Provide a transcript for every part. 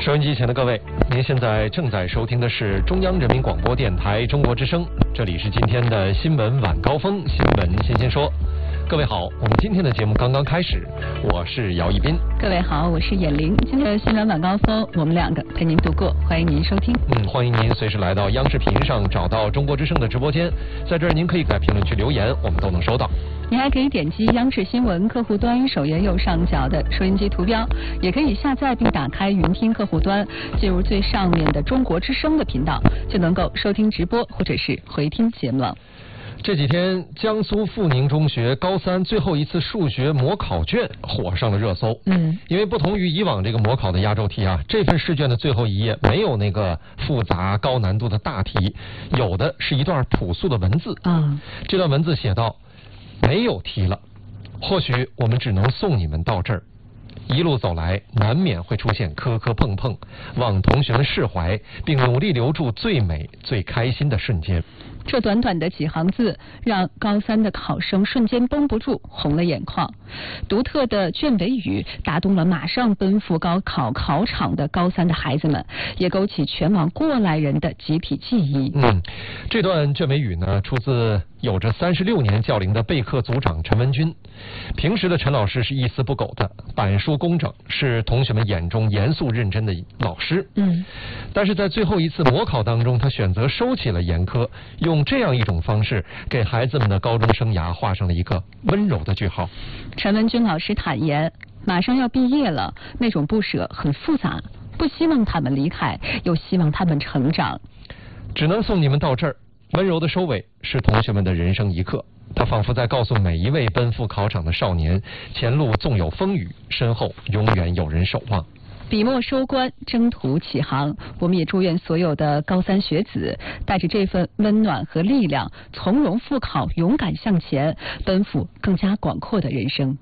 收音机前的各位，您现在正在收听的是中央人民广播电台中国之声，这里是今天的新闻晚高峰，新闻新鲜说。各位好，我们今天的节目刚刚开始，我是姚一斌。 各位好，我是闫玲。今天的新闻晚高峰，我们两个陪您度过，欢迎您收听。 欢迎您随时来到央视频上找到中国之声的直播间，在这儿您可以在评论区留言，我们都能收到。 你还可以点击央视新闻客户端首页右上角的收音机图标，也可以下载并打开云听客户端，进入最上面的中国之声的频道，就能够收听直播或者是回听节目了。 这几天，江苏阜宁中学高三最后一次数学模考卷火上了热搜。因为不同于以往这个模考的压轴题啊，这份试卷的最后一页没有那个复杂高难度的大题，有的是一段朴素的文字。这段文字写道：没有题了，或许我们只能送你们到这儿。一路走来，难免会出现磕磕碰碰，望同学们释怀，并努力留住最美、最开心的瞬间。 这短短的几行字，让高三的考生瞬间绷不住，红了眼眶。独特的卷尾语打动了马上奔赴高考考场的高三的孩子们，也勾起全网过来人的集体记忆。 这段卷尾语呢，出自有着36年教龄的备课组长陈文军。平时的陈老师是一丝不苟的，板书工整，是同学们眼中严肃认真的老师。但是在最后一次模考当中，他选择收起了严苛，用这样一种方式给孩子们的高中生涯画上了一个温柔的句号。 陈文军老师坦言，马上要毕业了，那种不舍很复杂，不希望他们离开，又希望他们成长。 只能送你们到这儿，温柔的收尾是同学们的人生一课。他仿佛在告诉每一位奔赴考场的少年，前路纵有风雨，身后永远有人守望。 笔墨收官，征途起航。我们也祝愿所有的高三学子带着这份温暖和力量，从容复考，勇敢向前，奔赴更加广阔的人生。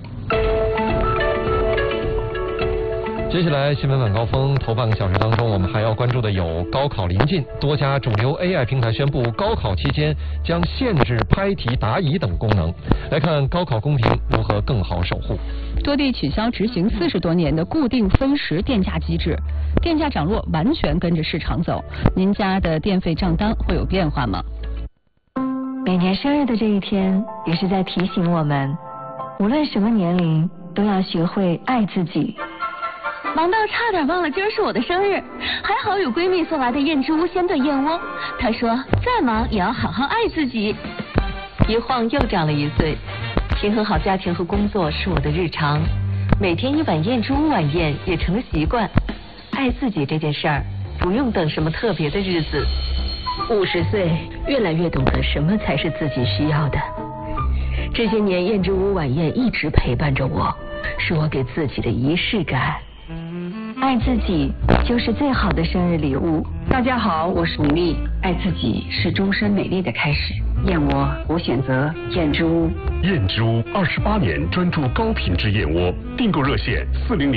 接下来新闻晚高峰头半个小时当中，我们还要关注的有高考临近，多家主流 AI 平台宣布高考期间将限制拍题答疑等功能。来看高考公平如何更好守护。 多地取消执行40多年的固定分时电价机制，电价涨落完全跟着市场走。您家的电费账单会有变化吗？ 每年生日的这一天，也是在提醒我们，无论什么年龄，都要学会爱自己。 忙到差点忘了今儿是我的生日，还好有闺蜜送来的燕之屋鲜炖燕窝。她说再忙也要好好爱自己。 一晃又长了1岁，平衡好家庭和工作是我的日常，每天1碗燕之屋晚宴也成了习惯。爱自己这件事儿，不用等什么特别的日子。 50岁，越来越懂得什么才是自己需要的。这些年燕之屋晚宴一直陪伴着我，是我给自己的仪式感。 爱自己就是最好的生日礼物。 大家好，我是米粒。爱自己是终身美丽的开始。燕窝，我选择燕之屋。 燕之屋28年专注高品质燕窝，订购热线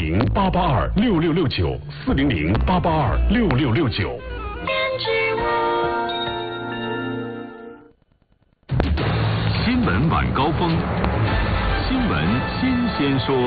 400-882-6669，400-882-6669。 燕之屋。 新闻晚高峰，新闻新鲜说。